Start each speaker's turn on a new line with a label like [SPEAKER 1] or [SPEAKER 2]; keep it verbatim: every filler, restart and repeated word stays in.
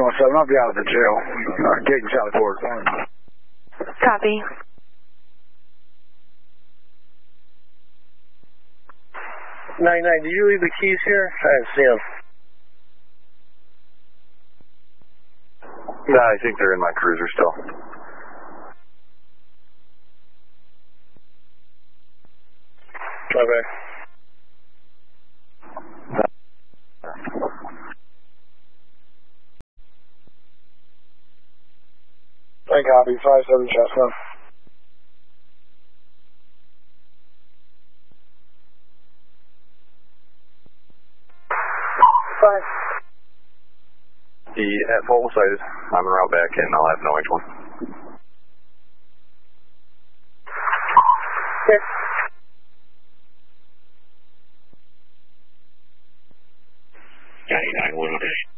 [SPEAKER 1] one seven, I'll be out of the jail. Uh, Gaten, Southport.
[SPEAKER 2] Copy.
[SPEAKER 3] ninety-nine, did you leave the keys here? I didn't see them.
[SPEAKER 4] No, I think they're in my cruiser still.
[SPEAKER 3] Okay.
[SPEAKER 1] I copy, five seven Chestnut.
[SPEAKER 3] Five.
[SPEAKER 4] The at fault was sighted. I'm en route back in. I'll have no H one.
[SPEAKER 3] Six.
[SPEAKER 5] ninety-nine, one oh eight.